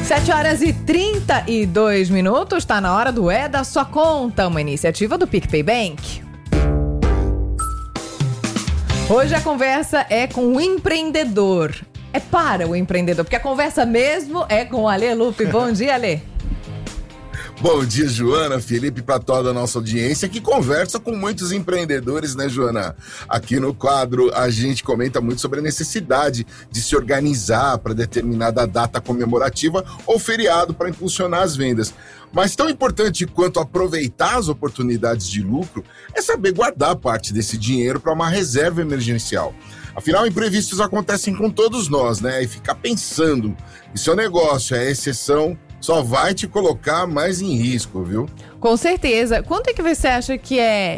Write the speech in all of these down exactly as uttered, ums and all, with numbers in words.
sete horas e trinta e dois minutos, está na hora do É da Sua Conta, uma iniciativa do PicPay Bank. Hoje a conversa é com o empreendedor. É para o empreendedor, porque a conversa mesmo é com o Alê Lupe. Bom dia, Alê. Bom dia, Joana, Felipe, para toda a nossa audiência que conversa com muitos empreendedores, né, Joana? Aqui no quadro a gente comenta muito sobre a necessidade de se organizar para determinada data comemorativa ou feriado para impulsionar as vendas. Mas tão importante quanto aproveitar as oportunidades de lucro é saber guardar parte desse dinheiro para uma reserva emergencial. Afinal, imprevistos acontecem com todos nós, né? E ficar pensando que seu negócio é exceção só vai te colocar mais em risco, viu? Com certeza. Quanto é que você acha que é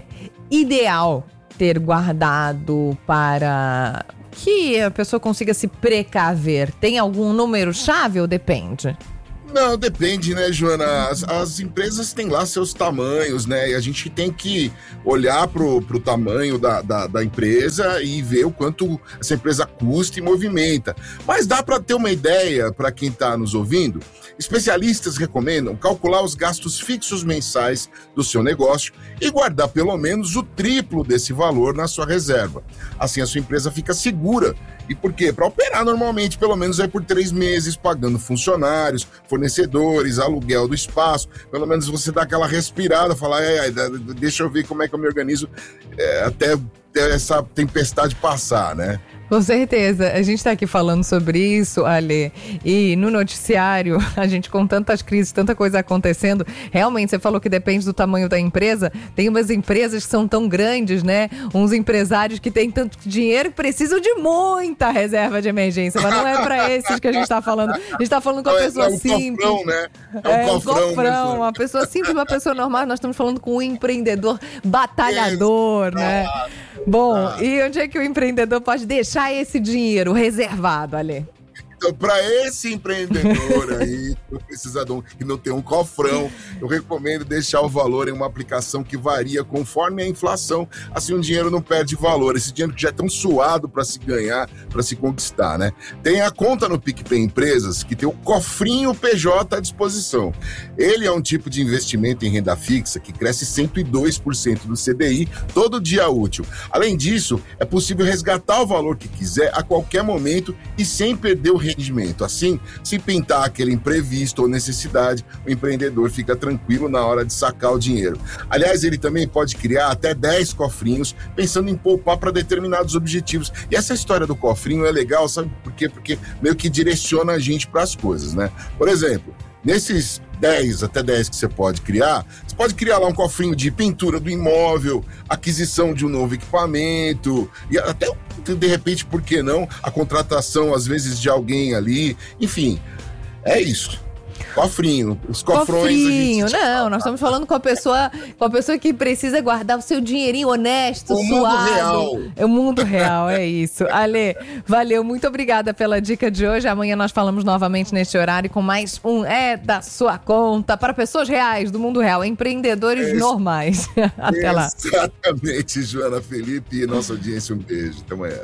ideal ter guardado para que a pessoa consiga se precaver? Tem algum número-chave ou depende? Não, depende, né, Joana? As, as empresas têm lá seus tamanhos, né? E a gente tem que olhar pro, pro tamanho da, da, da empresa e ver o quanto essa empresa custa e movimenta. Mas dá para ter uma ideia, para quem está nos ouvindo. Especialistas recomendam calcular os gastos fixos mensais do seu negócio e guardar pelo menos o triplo desse valor na sua reserva. Assim a sua empresa fica segura. E por quê? Para operar normalmente, pelo menos é por três meses, pagando funcionários, fornecedores, aluguel do espaço. Pelo menos você dá aquela respirada, falar, é, deixa eu ver como é que eu me organizo é, até essa tempestade passar, né? Com certeza. A gente está aqui falando sobre isso, Alê, e no noticiário, a gente com tantas crises, tanta coisa acontecendo, realmente você falou que depende do tamanho da empresa. Tem umas empresas que são tão grandes, né? Uns empresários que têm tanto dinheiro que precisam de muita reserva de emergência, mas não é para esses que a gente está falando. A gente está falando com uma pessoa é um simples. Cofrão, né? É um é, cofrão, um cofrão, né? uma pessoa simples, uma pessoa normal. Nós estamos falando com um empreendedor batalhador, né? Bom, ah. E onde é que o empreendedor pode deixar esse dinheiro reservado, Alê? Então, para esse empreendedor aí, que precisa de um, que não tem um cofrão, eu recomendo deixar o valor em uma aplicação que varia conforme a inflação. Assim, o dinheiro não perde valor. Esse dinheiro que já é tão suado para se ganhar, para se conquistar, né? Tem a conta no PicPay Empresas, que tem o cofrinho P J à disposição. Ele é um tipo de investimento em renda fixa que cresce cento e dois por cento do C D I todo dia útil. Além disso, é possível resgatar o valor que quiser a qualquer momento e sem perder o rendimento. Assim, se pintar aquele imprevisto ou necessidade, o empreendedor fica tranquilo na hora de sacar o dinheiro. Aliás, ele também pode criar até dez cofrinhos, pensando em poupar para determinados objetivos. E essa história do cofrinho é legal, sabe por quê? Porque meio que direciona a gente para as coisas, né? Por exemplo, nesses dez, até dez que você pode criar, você pode criar lá um cofrinho de pintura do imóvel, aquisição de um novo equipamento, e até, de repente, por que não, a contratação, às vezes, de alguém ali. Enfim, é isso. Cofrinho, os cofrões... Cofrinho, a gente... não, nós estamos falando com a pessoa, com a pessoa que precisa guardar o seu dinheirinho honesto, o suado. Mundo real. É o mundo real, é isso. Alê, valeu, muito obrigada pela dica de hoje. Amanhã nós falamos novamente neste horário com mais um É da Sua Conta para pessoas reais, do mundo real, empreendedores é normais. Até lá. Exatamente, Joana, Felipe e nossa audiência, um beijo. Até amanhã.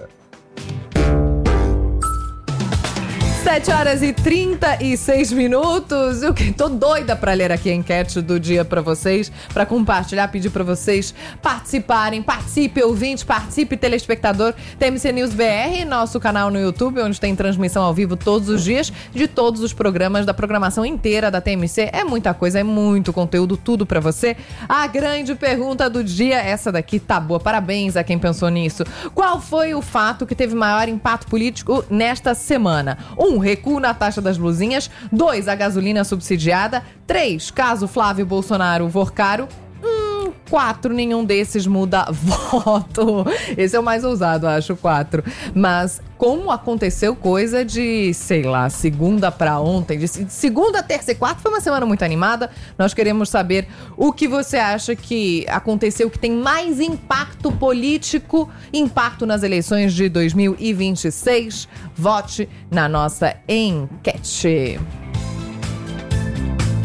sete horas e trinta e seis minutos. Eu tô doida pra ler aqui a enquete do dia pra vocês, pra compartilhar, pedir pra vocês participarem. Participe, ouvinte, participe, telespectador. T M C News B R, nosso canal no YouTube, onde tem transmissão ao vivo todos os dias de todos os programas, da programação inteira da T M C. É muita coisa, é muito conteúdo, tudo pra você. A grande pergunta do dia, essa daqui tá boa. Parabéns a quem pensou nisso. Qual foi o fato que teve maior impacto político nesta semana? Um, recuo na taxa das blusinhas. Dois, a gasolina subsidiada. Três, caso Flávio Bolsonaro for caro. Hum, quatro, nenhum desses muda voto. Esse é o mais ousado, acho, quatro. Mas como aconteceu coisa de, sei lá, segunda pra ontem, de segunda, terça e quarta, foi uma semana muito animada. Nós queremos saber o que você acha que aconteceu, que tem mais impacto político, impacto nas eleições de dois mil e vinte e seis. Vote na nossa enquete.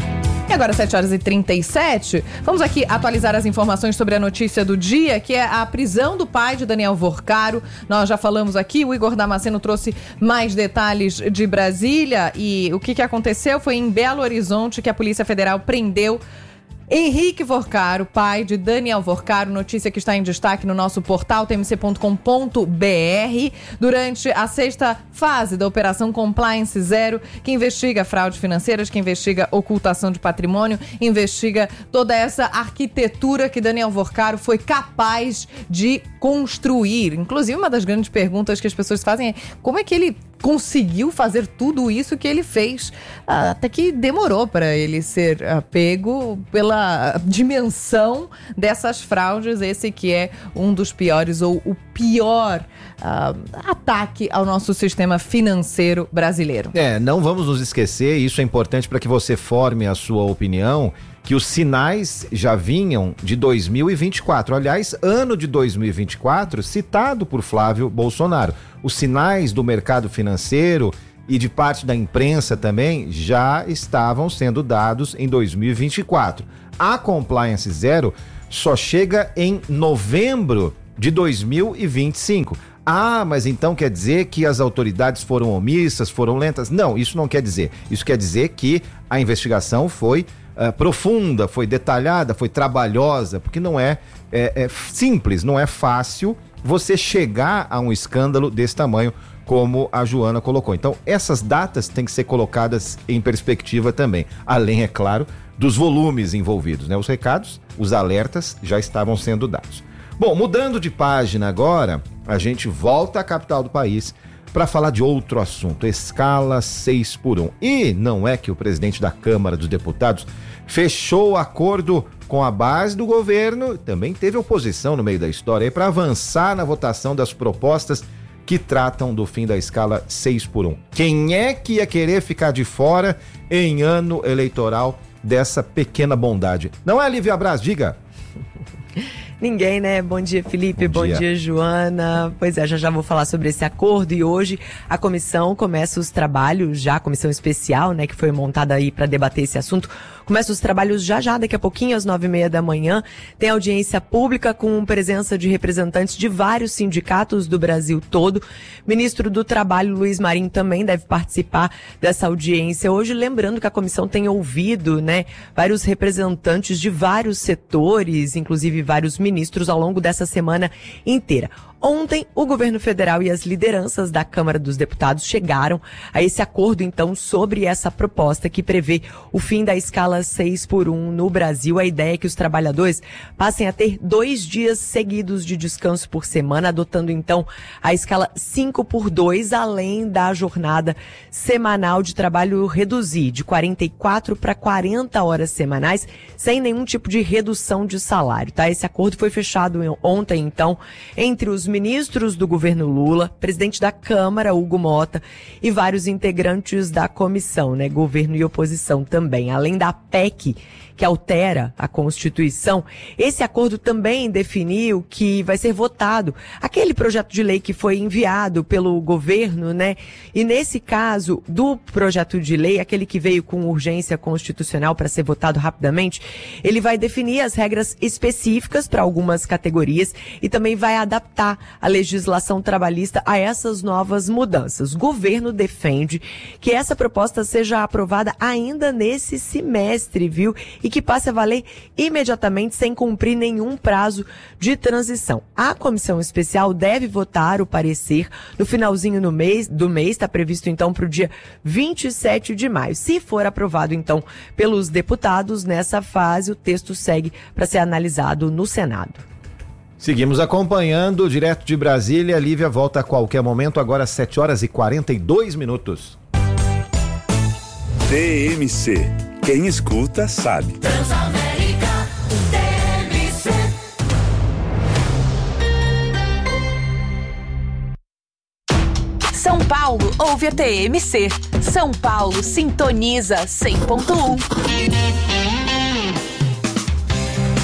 E agora, sete horas e trinta e sete, vamos aqui atualizar as informações sobre a notícia do dia, que é a prisão do pai de Daniel Vorcaro. Nós já falamos aqui, o Igor Damasceno trouxe mais detalhes de Brasília, e o que, que aconteceu foi em Belo Horizonte que a Polícia Federal prendeu Henrique Vorcaro, pai de Daniel Vorcaro, notícia que está em destaque no nosso portal t m c ponto com ponto b r, durante a sexta fase da Operação Compliance Zero, que investiga fraudes financeiras, que investiga ocultação de patrimônio, investiga toda essa arquitetura que Daniel Vorcaro foi capaz de construir. Inclusive, uma das grandes perguntas que as pessoas fazem é como é que ele conseguiu fazer tudo isso que ele fez, até que demorou para ele ser pego pela dimensão dessas fraudes, esse que é um dos piores ou o pior uh, ataque ao nosso sistema financeiro brasileiro. É, não vamos nos esquecer, isso é importante para que você forme a sua opinião, que os sinais já vinham de dois mil e vinte e quatro. Aliás, ano de dois mil e vinte e quatro, citado por Flávio Bolsonaro. Os sinais do mercado financeiro e de parte da imprensa também já estavam sendo dados em dois mil e vinte e quatro. A Compliance Zero só chega em novembro de dois mil e vinte e cinco. Ah, mas então quer dizer que as autoridades foram omissas, foram lentas? Não, isso não quer dizer. Isso quer dizer que a investigação foi Uh, profunda, foi detalhada, foi trabalhosa, porque não é, é, é simples, não é fácil você chegar a um escândalo desse tamanho, como a Joana colocou. Então, essas datas têm que ser colocadas em perspectiva também, além, é claro, dos volumes envolvidos, né? Os recados, os alertas já estavam sendo dados. Bom, mudando de página agora, a gente volta à capital do país para falar de outro assunto, escala seis por um. E não é que o presidente da Câmara dos Deputados fechou o acordo com a base do governo, também teve oposição no meio da história para avançar na votação das propostas que tratam do fim da escala seis por um. Quem é que ia querer ficar de fora em ano eleitoral dessa pequena bondade? Não é, Lívia Braz? Diga. Ninguém, né? Bom dia, Felipe. Bom dia. Bom dia, Joana. Pois é, já já vou falar sobre esse acordo, e hoje a comissão começa os trabalhos, já a comissão especial, né, que foi montada aí para debater esse assunto, começa os trabalhos já já, daqui a pouquinho, às nove e meia da manhã. Tem audiência pública com presença de representantes de vários sindicatos do Brasil todo. Ministro do Trabalho, Luiz Marinho, também deve participar dessa audiência hoje, lembrando que a comissão tem ouvido, né, vários representantes de vários setores, inclusive vários ministros ao longo dessa semana inteira. Ontem, o governo federal e as lideranças da Câmara dos Deputados chegaram a esse acordo, então, sobre essa proposta que prevê o fim da escala seis por um no Brasil. A ideia é que os trabalhadores passem a ter dois dias seguidos de descanso por semana, adotando, então, a escala cinco por dois, além da jornada semanal de trabalho reduzir de quarenta e quatro para quarenta horas semanais, sem nenhum tipo de redução de salário, tá? Esse acordo foi fechado ontem, então, entre os ministros do governo Lula, presidente da Câmara, Hugo Mota, e vários integrantes da comissão, né, governo e oposição também. Além da P E C, que altera a Constituição, esse acordo também definiu que vai ser votado aquele projeto de lei que foi enviado pelo governo, né? E nesse caso do projeto de lei, aquele que veio com urgência constitucional para ser votado rapidamente, ele vai definir as regras específicas para algumas categorias e também vai adaptar a legislação trabalhista a essas novas mudanças. O governo defende que essa proposta seja aprovada ainda nesse semestre, viu? E que passe a valer imediatamente sem cumprir nenhum prazo de transição. A comissão especial deve votar o parecer no finalzinho no mês, do mês, está previsto então para o dia vinte e sete de maio. Se for aprovado então pelos deputados, nessa fase o texto segue para ser analisado no Senado. Seguimos acompanhando, direto de Brasília. A Lívia volta a qualquer momento, agora às sete horas e quarenta e dois minutos. T M C. Quem escuta sabe. Transamérica, T M C. São Paulo ouve a T M C. São Paulo sintoniza cem ponto um.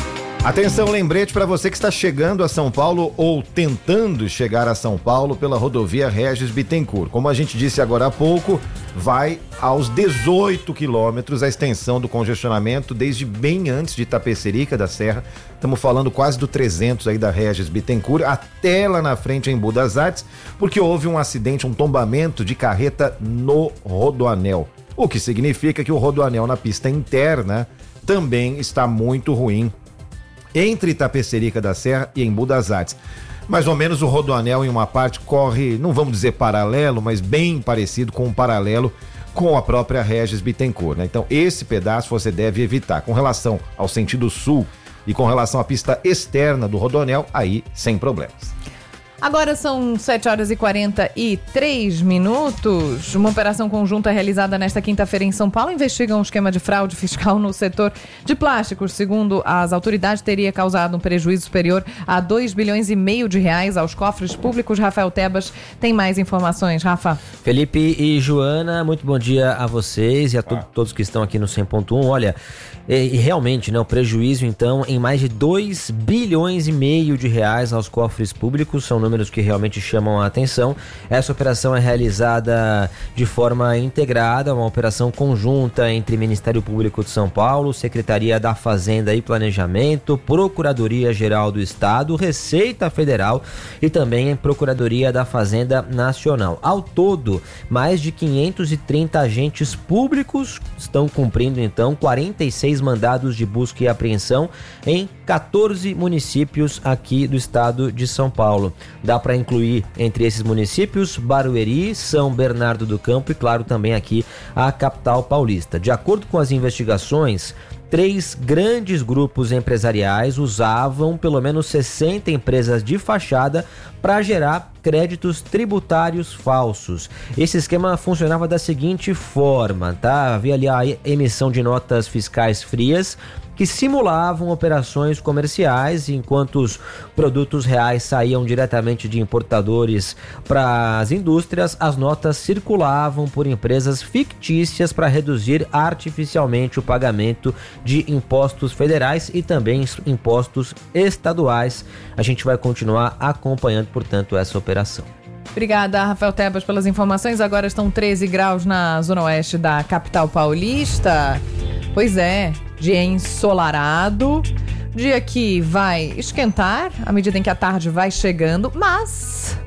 Atenção, lembrete para você que está chegando a São Paulo ou tentando chegar a São Paulo pela rodovia Regis Bittencourt. Como a gente disse agora há pouco, vai aos dezoito quilômetros a extensão do congestionamento desde bem antes de Tapecerica da Serra. Estamos falando quase do trezentos aí da Regis Bittencourt até lá na frente em Budas Artes, porque houve um acidente, um tombamento de carreta no Rodoanel. O que significa que o Rodoanel na pista interna também está muito ruim entre Tapecerica da Serra e Embu das Artes. Mais ou menos o Rodoanel em uma parte corre, não vamos dizer paralelo, mas bem parecido com um paralelo com a própria Regis Bittencourt, né? Então esse pedaço você deve evitar. Com relação ao sentido sul e com relação à pista externa do Rodoanel, aí sem problemas. Agora são sete horas e quarenta e três minutos. Uma operação conjunta realizada nesta quinta-feira em São Paulo investiga um esquema de fraude fiscal no setor de plásticos. Segundo as autoridades, teria causado um prejuízo superior a dois bilhões e meio de reais aos cofres públicos. Rafael Tebas tem mais informações. Rafa. Felipe e Joana, muito bom dia a vocês e a to- todos que estão aqui no cem ponto um. Olha, e, e realmente, né, o prejuízo então em mais de dois bilhões e meio de reais aos cofres públicos, são números que realmente chamam a atenção. Essa operação é realizada de forma integrada, uma operação conjunta entre Ministério Público de São Paulo, Secretaria da Fazenda e Planejamento, Procuradoria-Geral do Estado, Receita Federal e também Procuradoria da Fazenda Nacional. Ao todo, mais de quinhentos e trinta agentes públicos estão cumprindo então quarenta e seis mandados de busca e apreensão em quatorze municípios aqui do estado de São Paulo. Dá para incluir entre esses municípios Barueri, São Bernardo do Campo e, claro, também aqui a capital paulista. De acordo com as investigações, três grandes grupos empresariais usavam pelo menos sessenta empresas de fachada para gerar créditos tributários falsos. Esse esquema funcionava da seguinte forma, tá? Havia ali a emissão de notas fiscais frias que simulavam operações comerciais, enquanto os produtos reais saíam diretamente de importadores para as indústrias, as notas circulavam por empresas fictícias para reduzir artificialmente o pagamento de impostos federais e também impostos estaduais. A gente vai continuar acompanhando, portanto, essa operação. Obrigada, Rafael Tebas, pelas informações. Agora estão treze graus na zona oeste da capital paulista. Pois é, dia ensolarado, dia que vai esquentar à medida em que a tarde vai chegando, mas,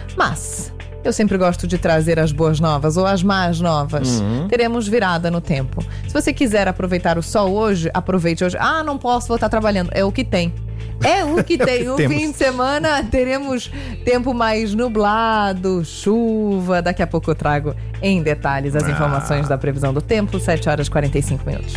mas, eu sempre gosto de trazer as boas novas ou as más novas. Uhum. Teremos virada no tempo. Se você quiser aproveitar o sol hoje, aproveite hoje. Ah, não posso, vou estar trabalhando. É o que tem. É o que tem. é o o que fim temos. de semana teremos tempo mais nublado, chuva. Daqui a pouco eu trago em detalhes as informações ah. da previsão do tempo. sete horas e quarenta e cinco minutos.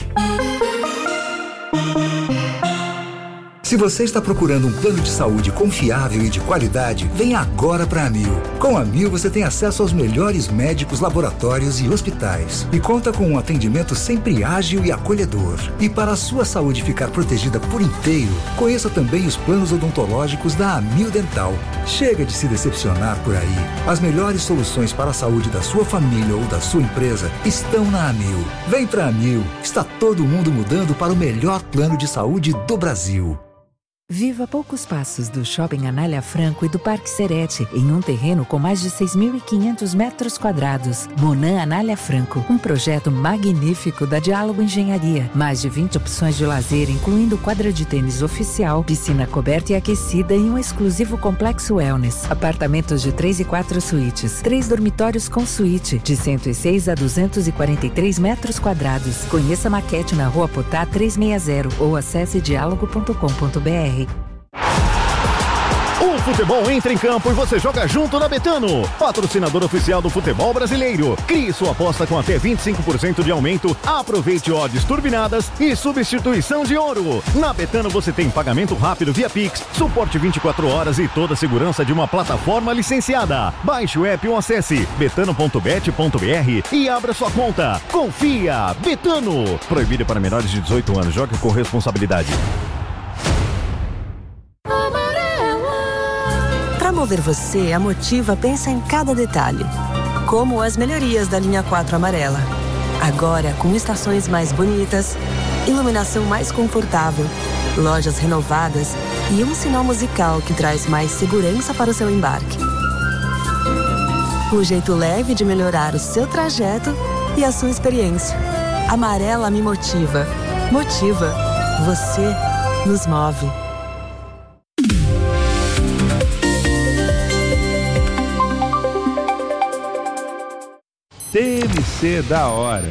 Se você está procurando um plano de saúde confiável e de qualidade, venha agora para a Amil. Com a Amil você tem acesso aos melhores médicos, laboratórios e hospitais. E conta com um atendimento sempre ágil e acolhedor. E para a sua saúde ficar protegida por inteiro, conheça também os planos odontológicos da Amil Dental. Chega de se decepcionar por aí. As melhores soluções para a saúde da sua família ou da sua empresa estão na Amil. Vem para a Amil. Está todo mundo mudando para o melhor plano de saúde do Brasil. Viva a poucos passos do Shopping Anália Franco e do Parque Serete, em um terreno com mais de seis mil e quinhentos metros quadrados. Monan Anália Franco, um projeto magnífico da Diálogo Engenharia. Mais de vinte opções de lazer, incluindo quadra de tênis oficial, piscina coberta e aquecida e um exclusivo complexo wellness. Apartamentos de três e quatro suítes, três dormitórios com suíte, de cento e seis a duzentos e quarenta e três metros quadrados. Conheça a maquete na Rua Potá trezentos e sessenta ou acesse diálogo ponto com ponto b r. O futebol entra em campo e você joga junto na Betano, patrocinador oficial do futebol brasileiro. Crie sua aposta com até vinte e cinco por cento de aumento, aproveite odds turbinadas e substituição de ouro. Na Betano você tem pagamento rápido via Pix, suporte vinte e quatro horas e toda a segurança de uma plataforma licenciada. Baixe o app ou acesse betano ponto bet ponto b r e abra sua conta. Confia! Betano! Proibido para menores de dezoito anos. Jogue com responsabilidade. Para mover você, a Motiva pensa em cada detalhe, como as melhorias da linha quatro amarela. Agora com estações mais bonitas, iluminação mais confortável, lojas renovadas e um sinal musical que traz mais segurança para o seu embarque. Um jeito leve de melhorar o seu trajeto e a sua experiência. Amarela me motiva. Motiva. Você nos move. T M C da hora.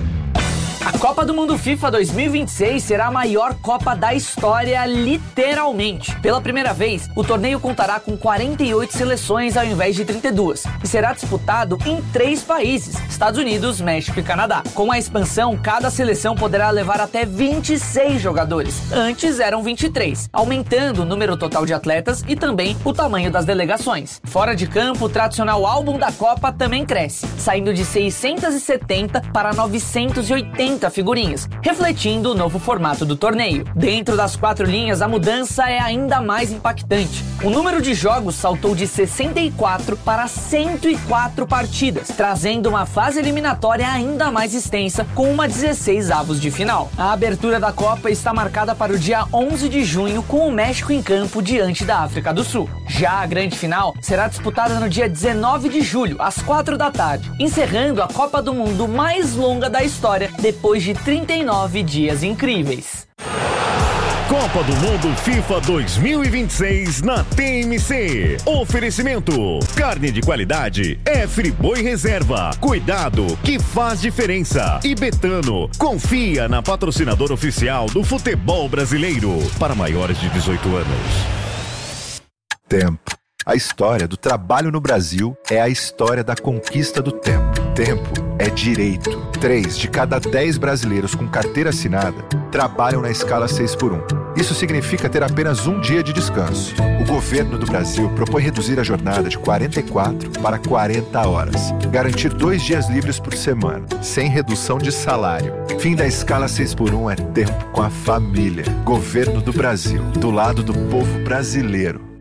A Copa do Mundo FIFA dois mil e vinte e seis será a maior Copa da história, literalmente. Pela primeira vez, o torneio contará com quarenta e oito seleções ao invés de trinta e duas e será disputado em três países, Estados Unidos, México e Canadá. Com a expansão, cada seleção poderá levar até vinte e seis jogadores. Antes eram vinte e três, aumentando o número total de atletas e também o tamanho das delegações. Fora de campo, o tradicional álbum da Copa também cresce, saindo de seiscentas e setenta para novecentas e oitenta figurinhas, refletindo o novo formato do torneio. Dentro das quatro linhas, a mudança é ainda mais impactante. O número de jogos saltou de sessenta e quatro para cento e quatro partidas, trazendo uma fase eliminatória ainda mais extensa, com uma dezesseis avos de final. A abertura da Copa está marcada para o dia onze de junho, com o México em campo diante da África do Sul. Já a grande final será disputada no dia dezenove de julho, às quatro da tarde, encerrando a Copa do Mundo mais longa da história, depois de trinta e nove dias incríveis. Copa do Mundo FIFA dois mil e vinte e seis na T M C. Oferecimento: carne de qualidade é Friboi Reserva. Cuidado que faz diferença. E Betano, confia na patrocinadora oficial do futebol brasileiro. Para maiores de dezoito anos. Tempo. A história do trabalho no Brasil é a história da conquista do tempo. Tempo é direito. Três de cada dez brasileiros com carteira assinada trabalham na escala seis por um. Isso significa ter apenas um dia de descanso. O governo do Brasil propõe reduzir a jornada de quarenta e quatro para quarenta horas. Garantir dois dias livres por semana, sem redução de salário. Fim da escala seis por um é tempo com a família. Governo do Brasil, do lado do povo brasileiro.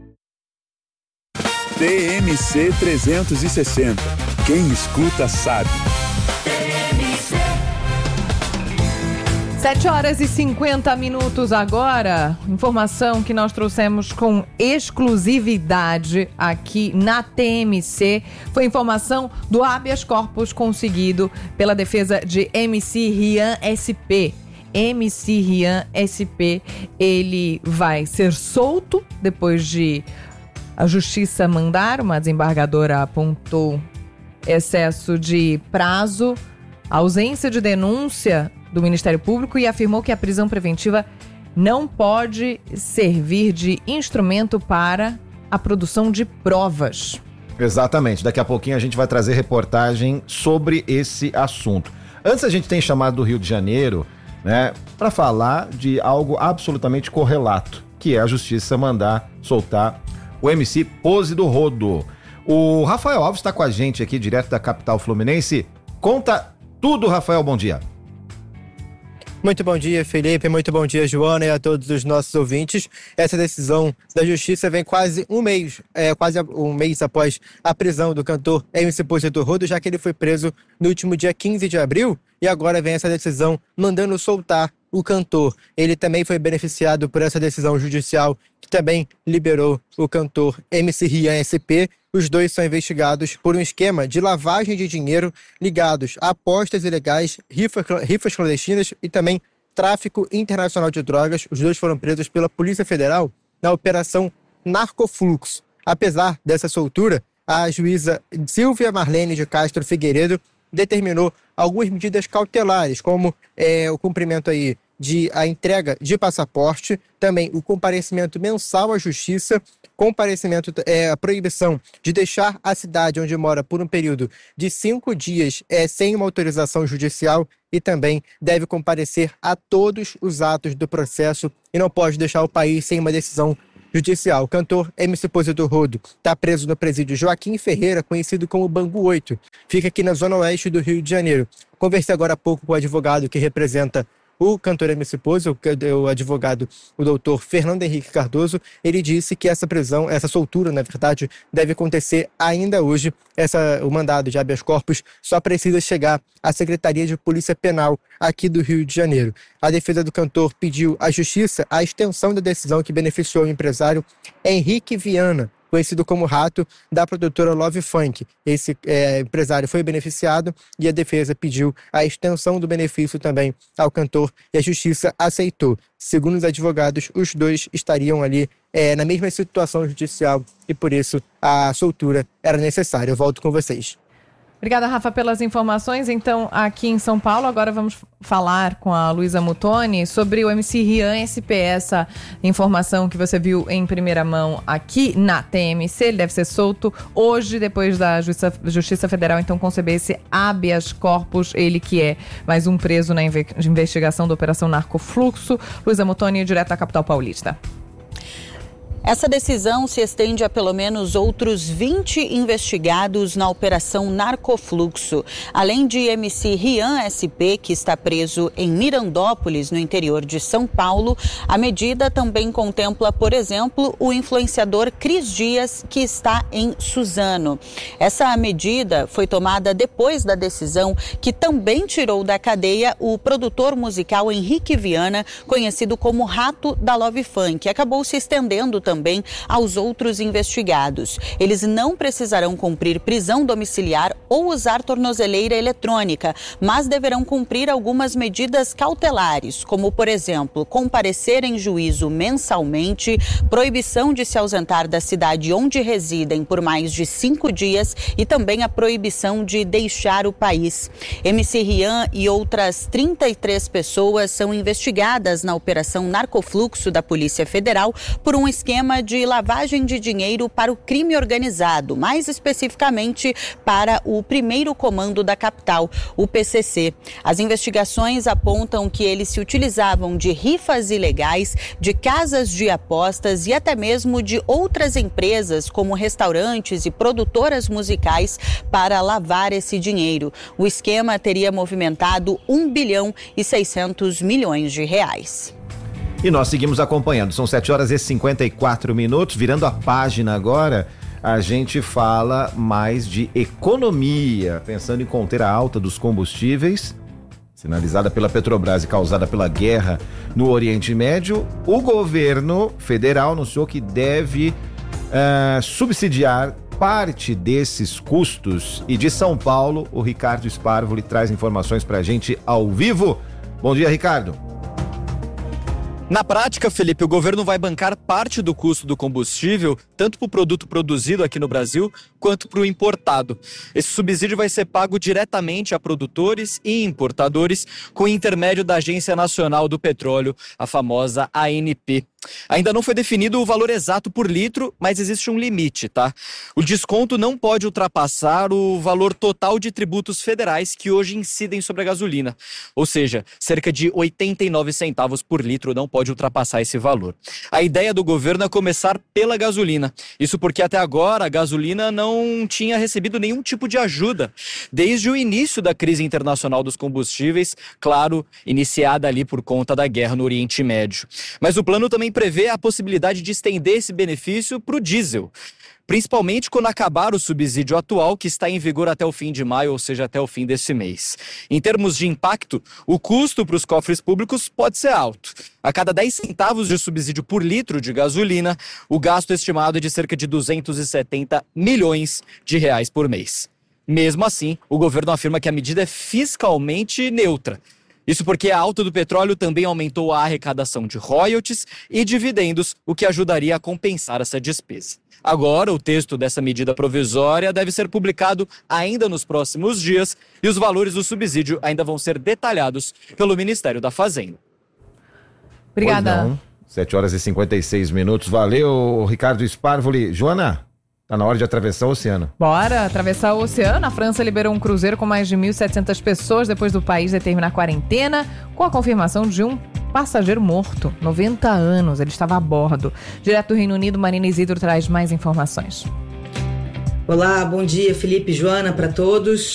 T M C trezentos e sessenta. Quem escuta sabe. sete horas e cinquenta minutos agora. Informação que nós trouxemos com exclusividade aqui na T M C. Foi informação do habeas corpus conseguido pela defesa de M C Rian S P. M C Rian S P, ele vai ser solto depois de a justiça mandar. Uma desembargadora apontou excesso de prazo, ausência de denúncia do Ministério Público e afirmou que a prisão preventiva não pode servir de instrumento para a produção de provas. Exatamente. Daqui a pouquinho a gente vai trazer reportagem sobre esse assunto. Antes a gente tem chamado do Rio de Janeiro, né, para falar de algo absolutamente correlato, que é a justiça mandar soltar o M C Pose do Rodo. O Rafael Alves está com a gente aqui, direto da capital fluminense. Conta tudo, Rafael, bom dia. Muito bom dia, Felipe. Muito bom dia, Joana, e a todos os nossos ouvintes. Essa decisão da Justiça vem quase um mês, é, quase um mês após a prisão do cantor M C Pose do Rodo, já que ele foi preso no último dia quinze de abril, e agora vem essa decisão mandando soltar o cantor. Ele também foi beneficiado por essa decisão judicial que também liberou o cantor M C Rian S P. Os dois são investigados por um esquema de lavagem de dinheiro ligados a apostas ilegais, rifa, rifas clandestinas e também tráfico internacional de drogas. Os dois foram presos pela Polícia Federal na Operação Narcofluxo. Apesar dessa soltura, a juíza Silvia Marlene de Castro Figueiredo determinou algumas medidas cautelares, como é, o cumprimento aí de a entrega de passaporte, também o comparecimento mensal à justiça, comparecimento, é, a proibição de deixar a cidade onde mora por um período de cinco dias é, sem uma autorização judicial, e também deve comparecer a todos os atos do processo e não pode deixar o país sem uma decisão judicial. O cantor M C Pose do Rodo está preso no presídio Joaquim Ferreira, conhecido como Bangu oito. Fica aqui na zona oeste do Rio de Janeiro. Conversei agora há pouco com o advogado que representa o cantor M C Pose, o, o advogado, o doutor Fernando Henrique Cardoso, ele disse que essa prisão, essa soltura, na verdade, deve acontecer ainda hoje. Essa, o mandado de habeas corpus só precisa chegar à Secretaria de Polícia Penal aqui do Rio de Janeiro. A defesa do cantor pediu à Justiça a extensão da decisão que beneficiou o empresário Henrique Viana, conhecido como Rato, da produtora Love Funk. Esse é, empresário foi beneficiado e a defesa pediu a extensão do benefício também ao cantor e a Justiça aceitou. Segundo os advogados, os dois estariam ali é, na mesma situação judicial e por isso a soltura era necessária. Eu volto com vocês. Obrigada, Rafa, pelas informações. Então, aqui em São Paulo, agora vamos falar com a Luísa Muttoni sobre o M C Rian S P, essa informação que você viu em primeira mão aqui na T M C. Ele deve ser solto hoje, depois da Justiça, Justiça Federal, então, conceber esse habeas corpus, ele que é mais um preso na investigação da Operação Narcofluxo. Luísa Muttoni, direto da capital paulista. Essa decisão se estende a pelo menos outros vinte investigados na Operação Narcofluxo. Além de M C Rian S P, que está preso em Mirandópolis, no interior de São Paulo, a medida também contempla, por exemplo, o influenciador Cris Dias, que está em Suzano. Essa medida foi tomada depois da decisão que também tirou da cadeia o produtor musical Henrique Viana, conhecido como Rato da Love Funk, que acabou se estendendo também também aos outros investigados. Eles não precisarão cumprir prisão domiciliar ou usar tornozeleira eletrônica, mas deverão cumprir algumas medidas cautelares, como, por exemplo, comparecer em juízo mensalmente, proibição de se ausentar da cidade onde residem por mais de cinco dias e também a proibição de deixar o país. M C Rian e outras trinta e três pessoas são investigadas na Operação Narcofluxo da Polícia Federal por um esquema de lavagem de dinheiro para o crime organizado, mais especificamente para o primeiro comando da capital, o P C C. As investigações apontam que eles se utilizavam de rifas ilegais, de casas de apostas e até mesmo de outras empresas, como restaurantes e produtoras musicais, para lavar esse dinheiro. O esquema teria movimentado um bilhão e seiscentos milhões de reais. E nós seguimos acompanhando, são sete horas e cinquenta e quatro minutos, virando a página agora, a gente fala mais de economia, pensando em conter a alta dos combustíveis, sinalizada pela Petrobras e causada pela guerra no Oriente Médio. O governo federal anunciou que deve uh, subsidiar parte desses custos. E de São Paulo, o Ricardo Sparvoli traz informações pra gente ao vivo. Bom dia, Ricardo. Na prática, Felipe, o governo vai bancar parte do custo do combustível, tanto para o produto produzido aqui no Brasil, quanto para o importado. Esse subsídio vai ser pago diretamente a produtores e importadores com intermédio da Agência Nacional do Petróleo, a famosa A N P. Ainda não foi definido o valor exato por litro, mas existe um limite, tá? O desconto não pode ultrapassar o valor total de tributos federais que hoje incidem sobre a gasolina. Ou seja, cerca de oitenta e nove centavos por litro não pode ultrapassar esse valor. A ideia do governo é começar pela gasolina. Isso porque até agora a gasolina não tinha recebido nenhum tipo de ajuda. Desde o início da crise internacional dos combustíveis, claro, iniciada ali por conta da guerra no Oriente Médio. Mas o plano também prevê a possibilidade de estender esse benefício para o diesel, principalmente quando acabar o subsídio atual, que está em vigor até o fim de maio, ou seja, até o fim desse mês. Em termos de impacto, o custo para os cofres públicos pode ser alto. A cada dez centavos de subsídio por litro de gasolina, o gasto estimado é de cerca de duzentos e setenta milhões de reais por mês. Mesmo assim, o governo afirma que a medida é fiscalmente neutra. Isso porque a alta do petróleo também aumentou a arrecadação de royalties e dividendos, o que ajudaria a compensar essa despesa. Agora, o texto dessa medida provisória deve ser publicado ainda nos próximos dias e os valores do subsídio ainda vão ser detalhados pelo Ministério da Fazenda. Obrigada. sete horas e cinquenta e seis minutos. Valeu, Ricardo Sparvoli. Joana, tá na hora de atravessar o oceano. Bora atravessar o oceano. A França liberou um cruzeiro com mais de mil e setecentas pessoas depois do país determinar a quarentena, com a confirmação de um passageiro morto, noventa anos, ele estava a bordo. Direto do Reino Unido, Marina Isidro traz mais informações. Olá, bom dia, Felipe, Joana, para todos.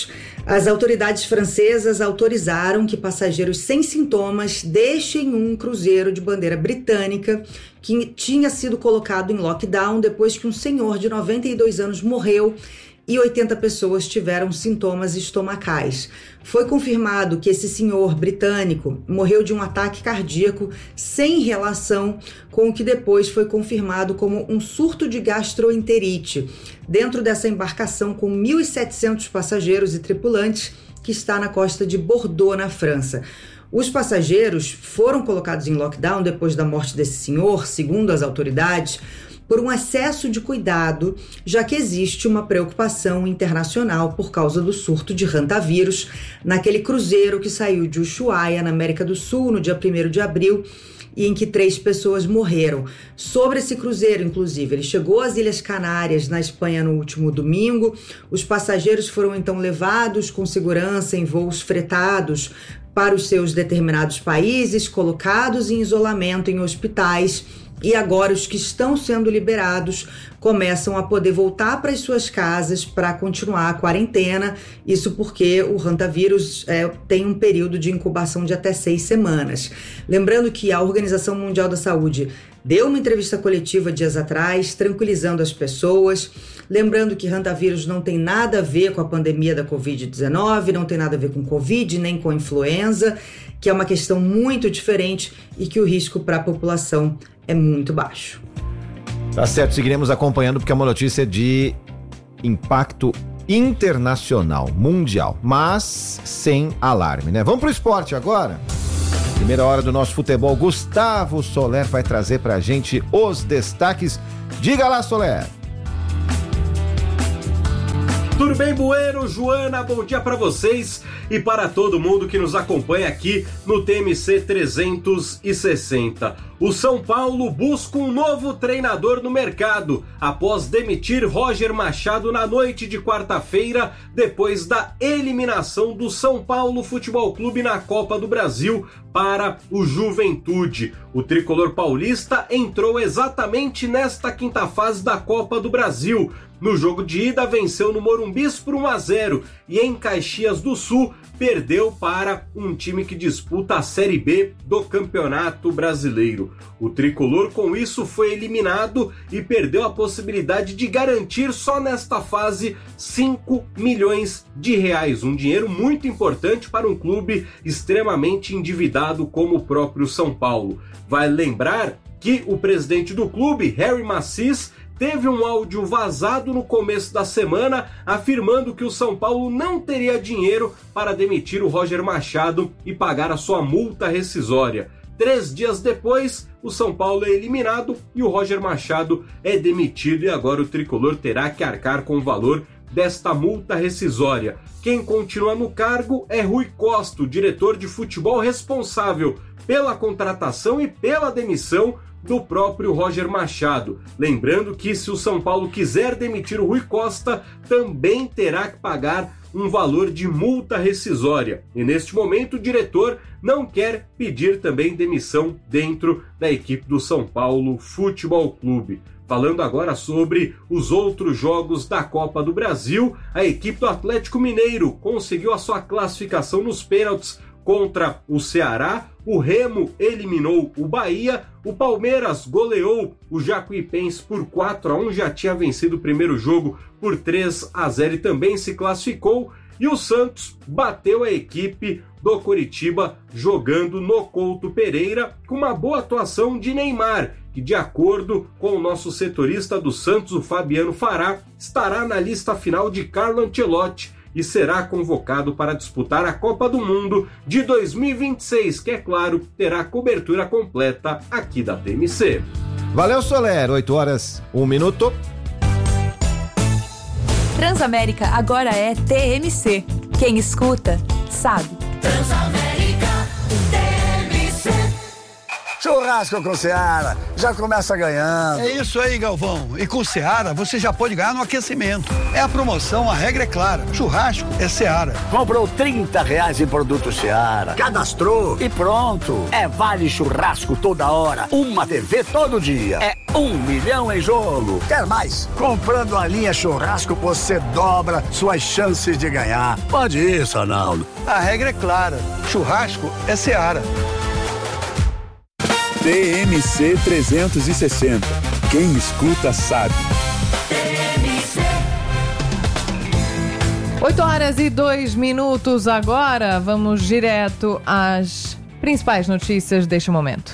As autoridades francesas autorizaram que passageiros sem sintomas deixem um cruzeiro de bandeira britânica que tinha sido colocado em lockdown depois que um senhor de noventa e dois anos morreu e oitenta pessoas tiveram sintomas estomacais. Foi confirmado que esse senhor britânico morreu de um ataque cardíaco sem relação com o que depois foi confirmado como um surto de gastroenterite dentro dessa embarcação com mil e setecentos passageiros e tripulantes que está na costa de Bordeaux, na França. Os passageiros foram colocados em lockdown depois da morte desse senhor, segundo as autoridades, por um excesso de cuidado, já que existe uma preocupação internacional por causa do surto de hantavírus naquele cruzeiro que saiu de Ushuaia, na América do Sul, no dia primeiro de abril, e em que três pessoas morreram. Sobre esse cruzeiro, inclusive, ele chegou às Ilhas Canárias, na Espanha, no último domingo. Os passageiros foram então levados com segurança em voos fretados para os seus determinados países, colocados em isolamento em hospitais. E agora os que estão sendo liberados começam a poder voltar para as suas casas para continuar a quarentena. Isso porque o hantavírus é, tem um período de incubação de até seis semanas. Lembrando que a Organização Mundial da Saúde deu uma entrevista coletiva dias atrás, tranquilizando as pessoas. Lembrando que hantavírus não tem nada a ver com a pandemia da covid dezenove, não tem nada a ver com Covid, nem com influenza, que é uma questão muito diferente e que o risco para a população é muito baixo. Tá certo, seguiremos acompanhando porque é uma notícia de impacto internacional, mundial, mas sem alarme, né? Vamos pro esporte agora? Primeira hora do nosso futebol, Gustavo Soler vai trazer pra gente os destaques. Diga lá, Soler! Tudo bem, Bueno, Joana, bom dia para vocês e para todo mundo que nos acompanha aqui no T M C trezentos e sessenta. O São Paulo busca um novo treinador no mercado após demitir Roger Machado na noite de quarta-feira, depois da eliminação do São Paulo Futebol Clube na Copa do Brasil para o Juventude. O tricolor paulista entrou exatamente nesta quinta fase da Copa do Brasil. No jogo de ida, venceu no Morumbis por um a zero e em Caxias do Sul perdeu para um time que disputa a Série B do Campeonato Brasileiro. O tricolor, com isso, foi eliminado e perdeu a possibilidade de garantir só nesta fase cinco milhões de reais, um dinheiro muito importante para um clube extremamente endividado como o próprio São Paulo. Vai lembrar que o presidente do clube, Harry Macis, teve um áudio vazado no começo da semana afirmando que o São Paulo não teria dinheiro para demitir o Roger Machado e pagar a sua multa rescisória. Três dias depois, o São Paulo é eliminado e o Roger Machado é demitido e agora o tricolor terá que arcar com o valor desta multa rescisória. Quem continua no cargo é Rui Costa, o diretor de futebol responsável pela contratação e pela demissão do próprio Roger Machado. Lembrando que se o São Paulo quiser demitir o Rui Costa, também terá que pagar um valor de multa rescisória. E neste momento o diretor não quer pedir também demissão dentro da equipe do São Paulo Futebol Clube. Falando agora sobre os outros jogos da Copa do Brasil, a equipe do Atlético Mineiro conseguiu a sua classificação nos pênaltis contra o Ceará, o Remo eliminou o Bahia, o Palmeiras goleou o Jacuipense por quatro a um, já tinha vencido o primeiro jogo por três a zero e também se classificou, e o Santos bateu a equipe do Coritiba jogando no Couto Pereira com uma boa atuação de Neymar, que de acordo com o nosso setorista do Santos, o Fabiano Fará, estará na lista final de Carlo Ancelotti e será convocado para disputar a Copa do Mundo de dois mil e vinte e seis, que, é claro, terá cobertura completa aqui da T M C. Valeu, Soler. oito horas, um minuto. Transamérica agora é T M C. Quem escuta, sabe. Transamérica T M C. Churrasco com Seara, já começa ganhando. É isso aí, Galvão. E com Seara você já pode ganhar no aquecimento. É a promoção, a regra é clara. Churrasco é Seara. Comprou trinta reais em produto Seara, cadastrou e pronto. É vale churrasco toda hora, uma T V todo dia. É Um milhão em jogo. Quer mais? Comprando a linha Churrasco, você dobra suas chances de ganhar. Pode isso, Arnaldo. A regra é clara. Churrasco é Seara. T M C trezentos e sessenta. Quem escuta sabe. oito horas e dois minutos agora. Vamos direto às principais notícias deste momento.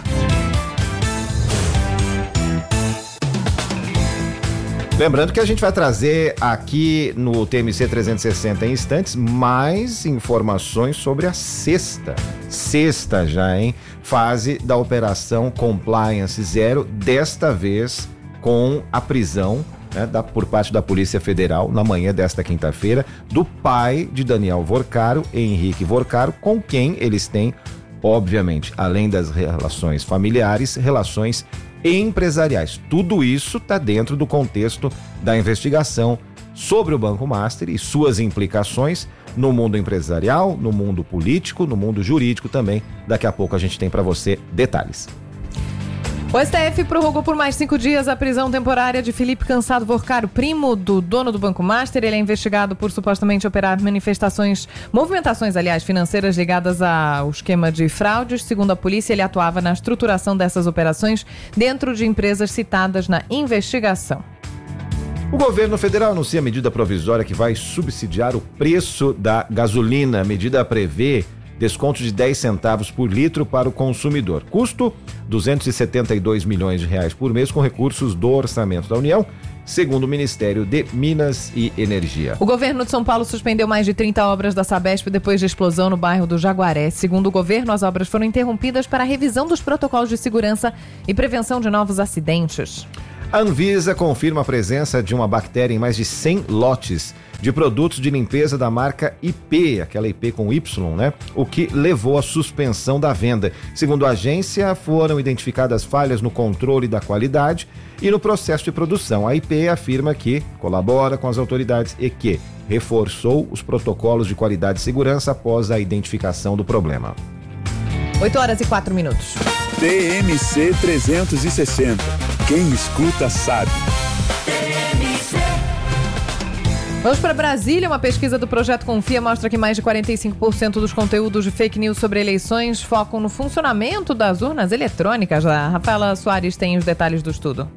Lembrando que a gente vai trazer aqui no T M C trezentos e sessenta em instantes mais informações sobre a sexta, sexta já, hein? Fase da Operação Compliance Zero, desta vez com a prisão, né, da, por parte da Polícia Federal, na manhã desta quinta-feira, do pai de Daniel Vorcaro, Henrique Vorcaro, com quem eles têm, obviamente, além das relações familiares, relações empresariais. Tudo isso está dentro do contexto da investigação sobre o Banco Master e suas implicações no mundo empresarial, no mundo político, no mundo jurídico também. Daqui a pouco a gente tem para você detalhes. O S T F prorrogou por mais cinco dias a prisão temporária de Felipe Cansado Vorcaro, primo do dono do Banco Master. Ele é investigado por supostamente operar manifestações, movimentações, aliás, financeiras ligadas ao esquema de fraudes. Segundo a polícia, ele atuava na estruturação dessas operações dentro de empresas citadas na investigação. O governo federal anuncia medida provisória que vai subsidiar o preço da gasolina. A medida prevê desconto de dez centavos por litro para o consumidor. Custo duzentos e setenta e dois milhões de reais por mês com recursos do orçamento da União, segundo o Ministério de Minas e Energia. O governo de São Paulo suspendeu mais de trinta obras da Sabesp depois de explosão no bairro do Jaguaré. Segundo o governo, as obras foram interrompidas para a revisão dos protocolos de segurança e prevenção de novos acidentes. A Anvisa confirma a presença de uma bactéria em mais de cem lotes de produtos de limpeza da marca I P, aquela I P com Y, né? O que levou à suspensão da venda. Segundo a agência, foram identificadas falhas no controle da qualidade e no processo de produção. A I P afirma que colabora com as autoridades e que reforçou os protocolos de qualidade e segurança após a identificação do problema. oito horas e quatro minutos. T M C trezentos e sessenta. Quem escuta sabe. Vamos para Brasília. Uma pesquisa do Projeto Confia mostra que mais de quarenta e cinco por cento dos conteúdos de fake news sobre eleições focam no funcionamento das urnas eletrônicas. A Rafaela Soares tem os detalhes do estudo.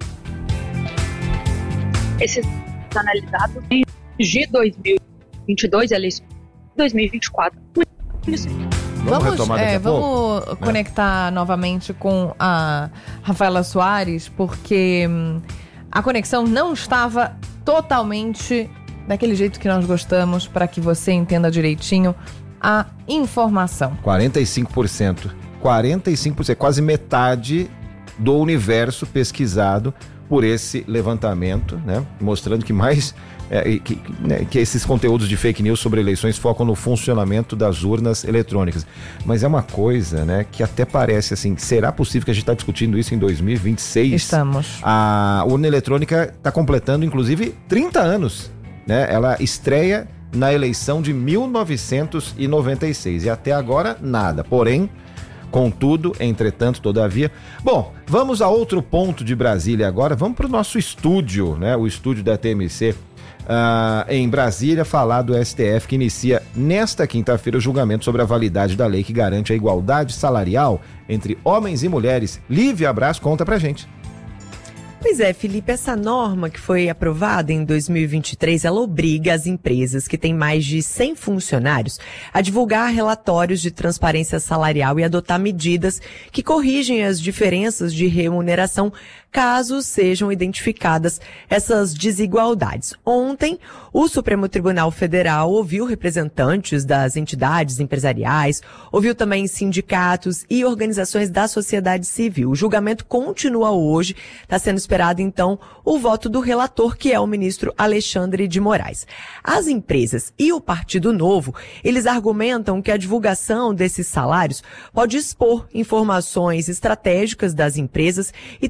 Esses analisados de dois mil e vinte e dois, eleições de dois mil e vinte e quatro. Vamos, vamos, é, vamos conectar é. novamente com a Rafaela Soares, porque hum, a conexão não estava totalmente daquele jeito que nós gostamos, para que você entenda direitinho a informação. quarenta e cinco por cento. quarenta e cinco por cento, quase metade do universo pesquisado por esse levantamento, né? Mostrando que mais é, que, né, que esses conteúdos de fake news sobre eleições focam no funcionamento das urnas eletrônicas. Mas é uma coisa, né, que até parece assim, será possível que a gente está discutindo isso em dois mil e vinte e seis? Estamos. A urna eletrônica está completando, inclusive, trinta anos, né? Ela estreia na eleição de mil novecentos e noventa e seis e até agora nada. Porém, contudo, entretanto, todavia. Bom, vamos a outro ponto de Brasília agora. Vamos para o nosso estúdio, né? O estúdio da T M C uh, em Brasília, falar do S T F que inicia nesta quinta-feira o julgamento sobre a validade da lei que garante a igualdade salarial entre homens e mulheres. Lívia Braz conta pra gente. Pois é, Felipe, essa norma que foi aprovada em dois mil e vinte e três, ela obriga as empresas que têm mais de cem funcionários a divulgar relatórios de transparência salarial e adotar medidas que corrigem as diferenças de remuneração caso sejam identificadas essas desigualdades. Ontem, o Supremo Tribunal Federal ouviu representantes das entidades empresariais, ouviu também sindicatos e organizações da sociedade civil. O julgamento continua hoje, está sendo esperado, então, o voto do relator, que é o ministro Alexandre de Moraes. As empresas e o Partido Novo, eles argumentam que a divulgação desses salários pode expor informações estratégicas das empresas e também pode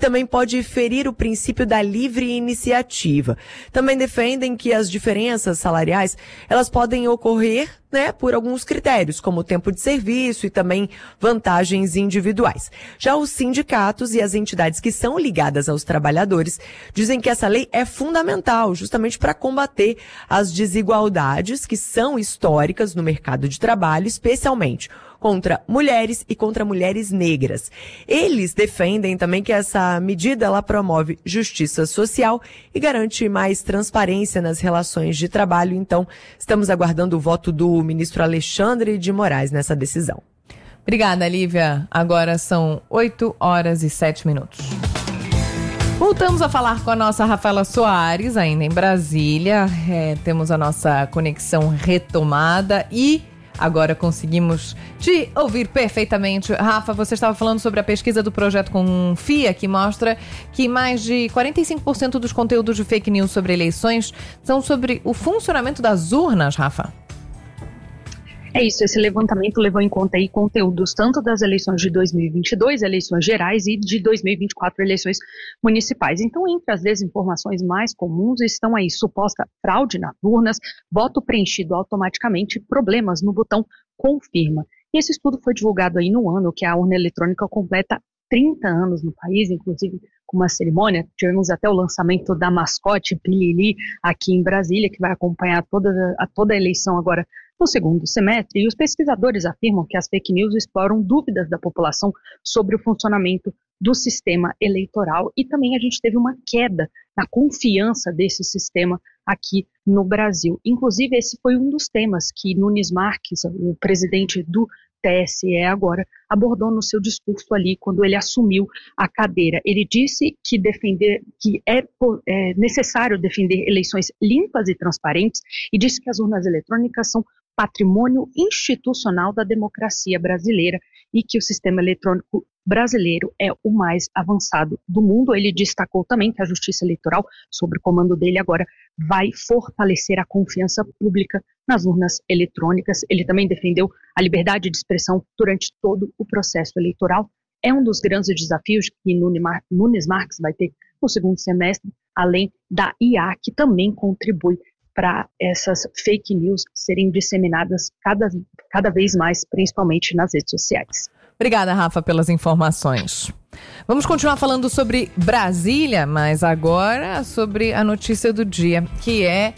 pode ferir o princípio da livre iniciativa. Também defendem que as diferenças salariais, elas podem ocorrer, né, por alguns critérios, como tempo de serviço e também vantagens individuais. Já os sindicatos e as entidades que são ligadas aos trabalhadores dizem que essa lei é fundamental justamente para combater as desigualdades que são históricas no mercado de trabalho, especialmente contra mulheres e contra mulheres negras. Eles defendem também que essa medida ela promove justiça social e garante mais transparência nas relações de trabalho. Então, estamos aguardando o voto do ministro Alexandre de Moraes nessa decisão. Obrigada, Lívia. Agora são oito horas e sete minutos. Voltamos a falar com a nossa Rafaela Soares, ainda em Brasília. É, temos a nossa conexão retomada e agora conseguimos te ouvir perfeitamente. Rafa, você estava falando sobre a pesquisa do Projeto Confia, que mostra que mais de quarenta e cinco por cento dos conteúdos de fake news sobre eleições são sobre o funcionamento das urnas, Rafa. É isso, esse levantamento levou em conta aí conteúdos tanto das eleições de dois mil e vinte e dois, eleições gerais, e de dois mil e vinte e quatro, eleições municipais. Então, entre as desinformações mais comuns estão aí suposta fraude nas urnas, voto preenchido automaticamente, problemas no botão confirma. E esse estudo foi divulgado aí no ano que a urna eletrônica completa trinta anos no país, inclusive com uma cerimônia. Tivemos até o lançamento da mascote Pilili aqui em Brasília, que vai acompanhar toda a, toda a eleição agora no segundo semestre, e os pesquisadores afirmam que as fake news exploram dúvidas da população sobre o funcionamento do sistema eleitoral, e também a gente teve uma queda na confiança desse sistema aqui no Brasil. Inclusive, esse foi um dos temas que Nunes Marques, o presidente do T S E agora, abordou no seu discurso ali quando ele assumiu a cadeira. Ele disse que, defender, que é, é necessário defender eleições limpas e transparentes, e disse que as urnas eletrônicas são patrimônio institucional da democracia brasileira e que o sistema eletrônico brasileiro é o mais avançado do mundo. Ele destacou também que a Justiça Eleitoral, sob o comando dele agora, vai fortalecer a confiança pública nas urnas eletrônicas. Ele também defendeu a liberdade de expressão durante todo o processo eleitoral. É um dos grandes desafios que Nunes Marques vai ter no segundo semestre, além da I A, que também contribui para essas fake news serem disseminadas cada, cada vez mais, principalmente nas redes sociais. Obrigada, Rafa, pelas informações. Vamos continuar falando sobre Brasília, mas agora sobre a notícia do dia, que é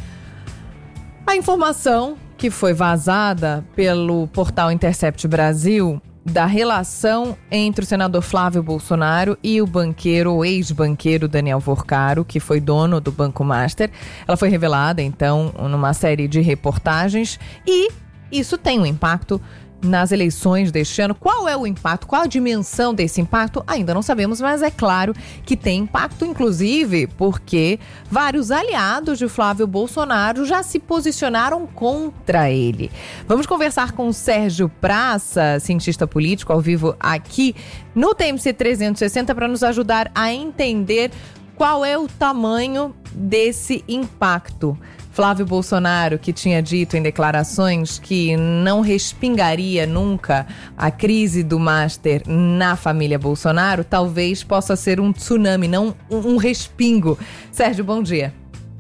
a informação que foi vazada pelo portal Intercept Brasil da relação entre o senador Flávio Bolsonaro e o banqueiro, o ex-banqueiro Daniel Vorcaro, que foi dono do Banco Master. Ela foi revelada, então, numa série de reportagens, e isso tem um impacto nas eleições deste ano. Qual é o impacto? Qual a dimensão desse impacto? Ainda não sabemos, mas é claro que tem impacto, inclusive porque vários aliados de Flávio Bolsonaro já se posicionaram contra ele. Vamos conversar com o Sérgio Praça, cientista político, ao vivo aqui no T M C trezentos e sessenta, para nos ajudar a entender qual é o tamanho desse impacto. Flávio Bolsonaro, que tinha dito em declarações que não respingaria nunca a crise do Master na família Bolsonaro, talvez possa ser um tsunami, não um respingo. Sérgio, bom dia.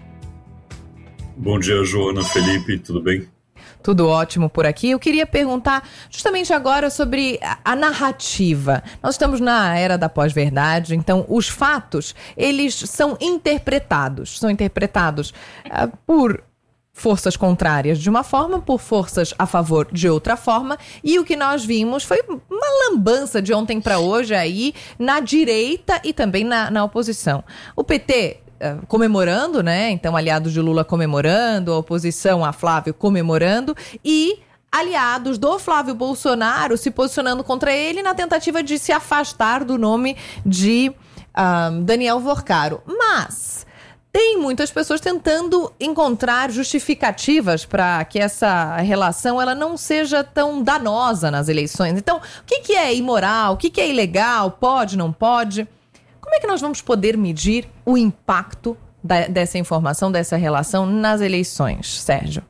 Bom dia, Joana, Felipe, tudo bem? Tudo ótimo por aqui. Eu queria perguntar justamente agora sobre a, a narrativa. Nós estamos na era da pós-verdade, então os fatos, eles são interpretados. São interpretados uh, por forças contrárias de uma forma, por forças a favor de outra forma, e o que nós vimos foi uma lambança de ontem para hoje aí na direita e também na, na oposição. O P T comemorando, né? Então, aliados de Lula comemorando, a oposição a Flávio comemorando e aliados do Flávio Bolsonaro se posicionando contra ele na tentativa de se afastar do nome de um, Daniel Vorcaro. Mas tem muitas pessoas tentando encontrar justificativas para que essa relação ela não seja tão danosa nas eleições. Então, o que, que é imoral? O que, que é ilegal? Pode, não pode? Como é que nós vamos poder medir o impacto da, dessa informação, dessa relação nas eleições, Sérgio?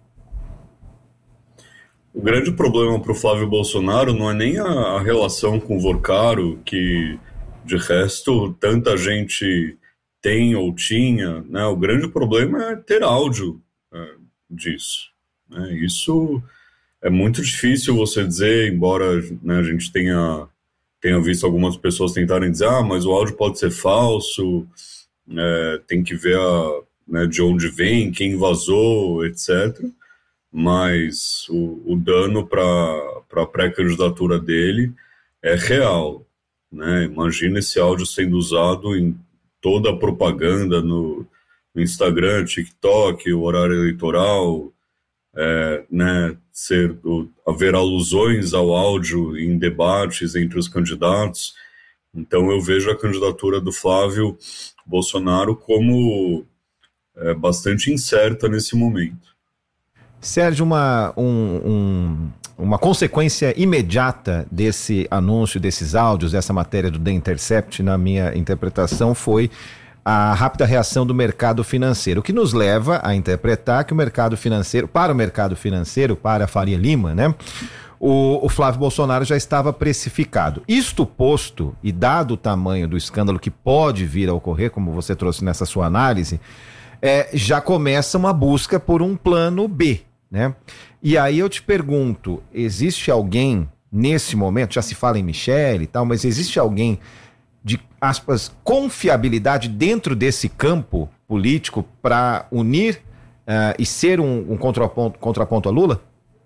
O grande problema para o Flávio Bolsonaro não é nem a, a relação com o Vorcaro, que De resto, tanta gente tem ou tinha, né? O grande problema é ter áudio é, disso. Né? Isso é muito difícil você dizer, embora, né, a gente tenha, tenha visto algumas pessoas tentarem dizer, ah, mas o áudio pode ser falso, é, tem que ver a, né, de onde vem, quem vazou, etcétera. Mas o, o dano para a pré-candidatura dele é real. Né? Imagina esse áudio sendo usado em toda a propaganda no, no Instagram, TikTok, o horário eleitoral, é, né, ser, o, haver alusões ao áudio em debates entre os candidatos. Então eu vejo a candidatura do Flávio Bolsonaro como é, bastante incerta nesse momento. Sérgio, uma, um, um, uma consequência imediata desse anúncio, desses áudios, dessa matéria do The Intercept, na minha interpretação, foi a rápida reação do mercado financeiro, o que nos leva a interpretar que o mercado financeiro, para o mercado financeiro, para a Faria Lima, né, o, o Flávio Bolsonaro já estava precificado. Isto posto, e dado o tamanho do escândalo que pode vir a ocorrer, como você trouxe nessa sua análise, é, já começa uma busca por um plano B. Né? E aí eu te pergunto, existe alguém nesse momento, já se fala em Michele e tal, mas existe alguém de, aspas, confiabilidade dentro desse campo político para unir uh, e ser um, um contraponto, contraponto a Lula?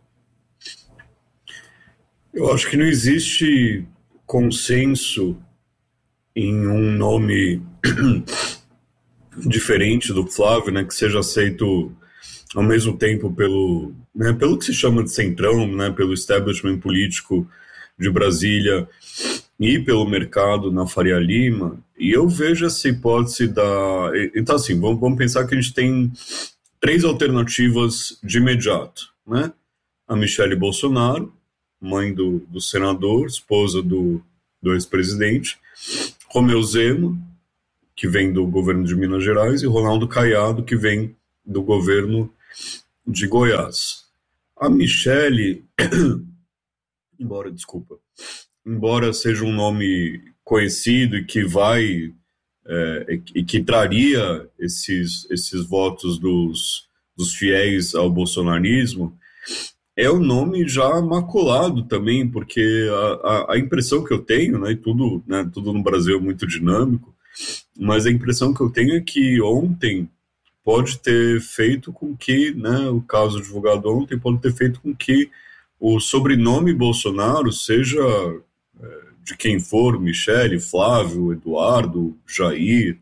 Eu acho que não existe consenso em um nome diferente do Flávio, né, que seja aceito ao mesmo tempo pelo, né, pelo que se chama de centrão, né, pelo establishment político de Brasília e pelo mercado na Faria Lima. E eu vejo essa hipótese da... Então, assim, vamos, vamos pensar que a gente tem três alternativas de imediato, né? A Michele Bolsonaro, mãe do, do senador, esposa do, do ex-presidente, Romeu Zema, que vem do governo de Minas Gerais, e Ronaldo Caiado, que vem do governo de Goiás. A Michele, embora, desculpa, embora seja um nome conhecido e que vai, é, e que traria esses, esses votos dos, dos fiéis ao bolsonarismo, é um nome já maculado também, porque a, a, a impressão que eu tenho, né, e tudo, né, tudo no Brasil é muito dinâmico, mas a impressão que eu tenho é que ontem pode ter feito com que, né, o caso divulgado ontem, pode ter feito com que o sobrenome Bolsonaro seja é, de quem for, Michele, Flávio, Eduardo, Jair,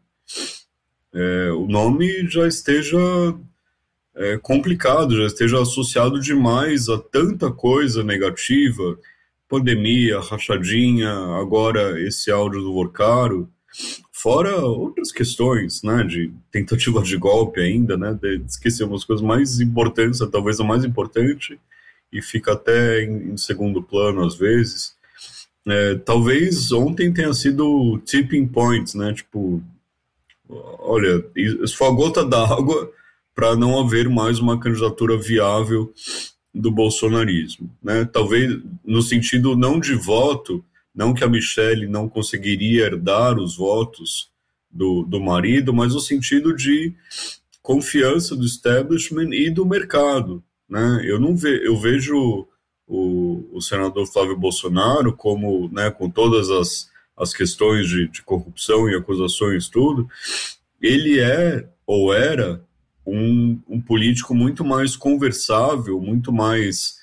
é, o nome já esteja é, complicado, já esteja associado demais a tanta coisa negativa, pandemia, rachadinha, agora esse áudio do Vorcaro, fora outras questões, né, de tentativa de golpe ainda, né, de esquecer umas coisas mais importantes, talvez a mais importante, e fica até em, em segundo plano às vezes. É, talvez ontem tenha sido tipping point, né, tipo, olha, isso foi a gota d'água para não haver mais uma candidatura viável do bolsonarismo, né, talvez no sentido não de voto, não que a Michele não conseguiria herdar os votos do, do marido, mas no sentido de confiança do establishment e do mercado. Né? Eu, não ve, eu vejo o, o senador Flávio Bolsonaro como, né, com todas as, as questões de, de corrupção e acusações, tudo, ele é, ou era, um, um político muito mais conversável, muito mais...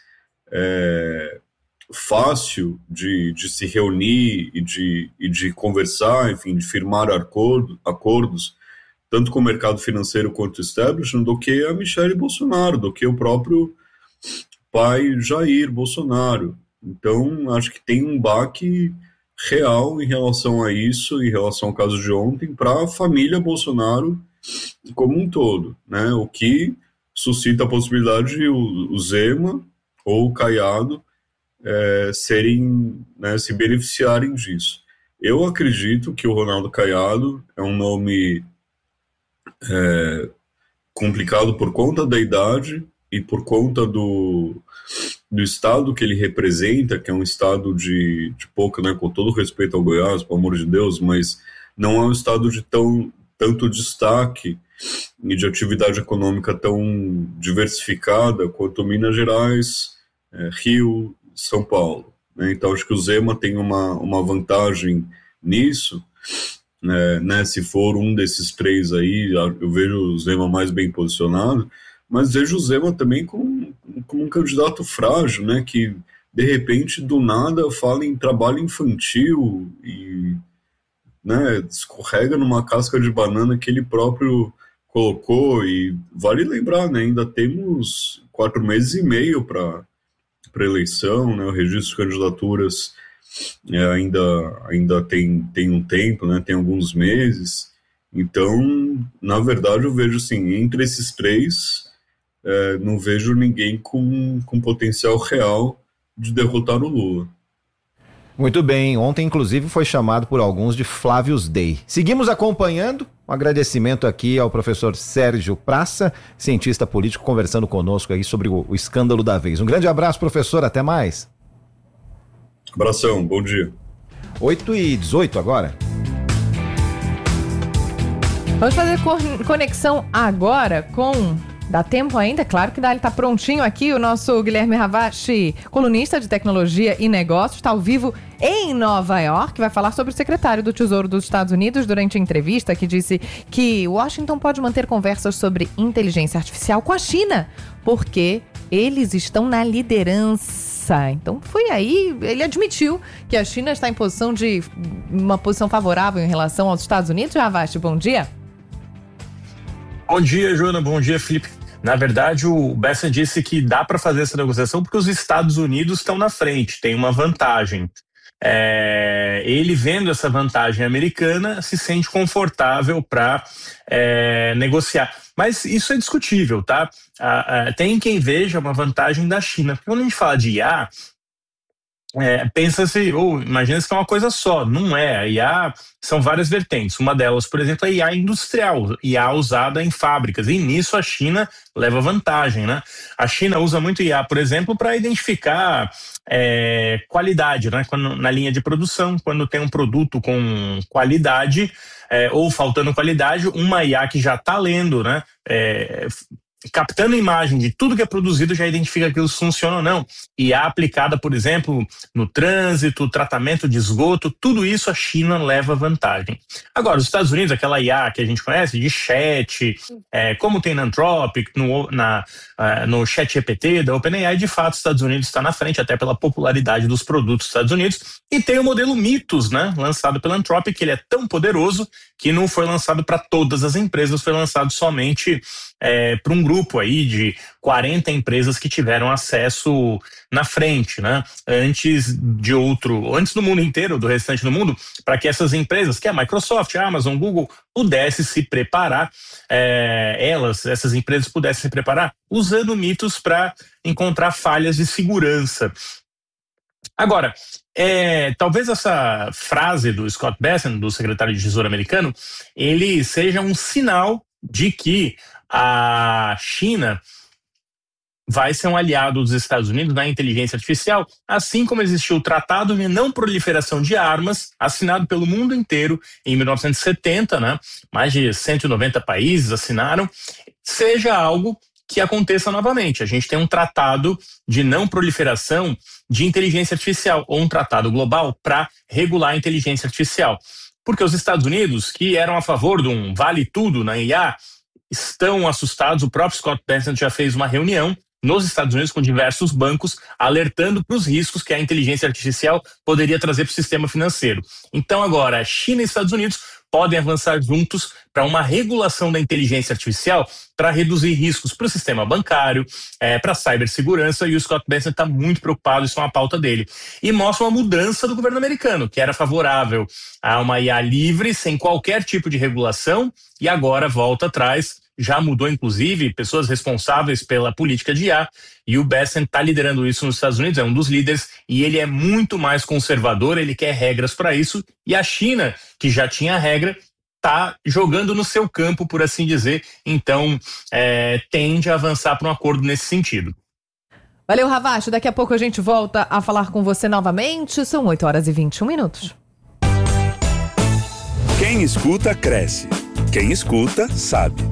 É, fácil de, de se reunir e de, e de conversar, enfim, de firmar acordo, acordos, tanto com o mercado financeiro quanto o establishment, do que a Michele Bolsonaro, do que o próprio pai Jair Bolsonaro. Então, acho que tem um baque real em relação a isso, em relação ao caso de ontem, para a família Bolsonaro como um todo, né? O que suscita a possibilidade de o, o Zema ou o Caiado É, serem, né, se beneficiarem disso. Eu acredito que o Ronaldo Caiado é um nome é, complicado por conta da idade e por conta do, do estado que ele representa, que é um estado de, de pouca, né, com todo respeito ao Goiás, pelo amor de Deus, mas não é um estado de tão, tanto destaque e de atividade econômica tão diversificada quanto Minas Gerais, é, Rio, São Paulo, né? Então acho que o Zema tem uma, uma vantagem nisso, é, né? Se for um desses três aí, eu vejo o Zema mais bem posicionado, mas vejo o Zema também como, como um candidato frágil, né? Que de repente do nada fala em trabalho infantil e, né, escorrega numa casca de banana que ele próprio colocou. E vale lembrar, né, ainda temos quatro meses e meio para a eleição, né, o registro de candidaturas é, ainda, ainda tem, tem um tempo, né, tem alguns meses. Então, na verdade, eu vejo assim, entre esses três, é, não vejo ninguém com, com potencial real de derrotar o Lula. Muito bem, ontem inclusive foi chamado por alguns de Flávios Day. Seguimos acompanhando, um agradecimento aqui ao professor Sérgio Praça, cientista político, conversando conosco aí sobre o, o escândalo da vez. Um grande abraço, professor, até mais. Abração, bom dia. oito e dezoito agora. Vamos fazer conexão agora com... Dá tempo ainda? Claro que dá, ele está prontinho aqui, o nosso Guilherme Ravache, colunista de tecnologia e negócios, está ao vivo em Nova York, vai falar sobre o secretário do Tesouro dos Estados Unidos durante a entrevista, que disse que Washington pode manter conversas sobre inteligência artificial com a China, porque eles estão na liderança. Então foi aí, ele admitiu que a China está em posição de uma posição favorável em relação aos Estados Unidos. Ravache, bom dia. Bom dia, Joana. Bom dia, Felipe. Na verdade, o Bessent disse que dá para fazer essa negociação porque os Estados Unidos estão na frente, tem uma vantagem. É, ele, vendo essa vantagem americana, se sente confortável para é, negociar. Mas isso é discutível, tá? Ah, ah, tem quem veja uma vantagem da China. Porque quando a gente fala de I A, É, pensa-se, ou imagina-se que é uma coisa só, não é. A I A são várias vertentes. Uma delas, por exemplo, é a I A industrial, I A usada em fábricas, e nisso a China leva vantagem, né? A China usa muito I A, por exemplo, para identificar é, qualidade, né? Quando, na linha de produção, quando tem um produto com qualidade é, ou faltando qualidade, uma I A que já está lendo, né? É, captando imagem de tudo que é produzido, já identifica aquilo se funciona ou não. I A aplicada, por exemplo, no trânsito, tratamento de esgoto, tudo isso a China leva vantagem. Agora, os Estados Unidos, aquela I A que a gente conhece, de chat, é, como tem na Anthropic, no, na, uh, no chat G P T da OpenAI, de fato, os Estados Unidos está na frente, até pela popularidade dos produtos dos Estados Unidos, e tem o modelo Mythos, né, lançado pela Anthropic, que ele é tão poderoso que não foi lançado para todas as empresas, foi lançado somente é, para um grupo aí de quarenta empresas que tiveram acesso na frente, né? Antes de outro, antes do mundo inteiro, do restante do mundo, para que essas empresas, que é a Microsoft, a Amazon, Google, pudessem se preparar, é, elas, essas empresas pudessem se preparar usando mitos para encontrar falhas de segurança. Agora, é, talvez essa frase do Scott Bessent, do secretário de Tesouro americano, ele seja um sinal de que a China vai ser um aliado dos Estados Unidos na inteligência artificial, assim como existiu o Tratado de Não Proliferação de Armas, assinado pelo mundo inteiro em mil novecentos e setenta, né? Mais de cento e noventa países assinaram, seja algo que aconteça novamente. A gente tem um tratado de não proliferação de inteligência artificial, ou um tratado global para regular a inteligência artificial. Porque os Estados Unidos, que eram a favor de um vale tudo na I A, estão assustados. O próprio Scott Bessent já fez uma reunião nos Estados Unidos com diversos bancos, alertando para os riscos que a inteligência artificial poderia trazer para o sistema financeiro. Então agora, a China e os Estados Unidos podem avançar juntos para uma regulação da inteligência artificial para reduzir riscos para o sistema bancário, é, para a cibersegurança, e o Scott Bessent está muito preocupado, isso é uma pauta dele. E mostra uma mudança do governo americano, que era favorável a uma I A livre, sem qualquer tipo de regulação, e agora volta atrás. Já mudou, inclusive, pessoas responsáveis pela política de I A, e o Bessent está liderando isso nos Estados Unidos, é um dos líderes, e ele é muito mais conservador, ele quer regras para isso, e a China, que já tinha regra, está jogando no seu campo, por assim dizer, então é, tende a avançar para um acordo nesse sentido. Valeu, Ravache. Daqui a pouco a gente volta a falar com você novamente. São oito horas e vinte e um minutos. Quem escuta, cresce. Quem escuta, sabe.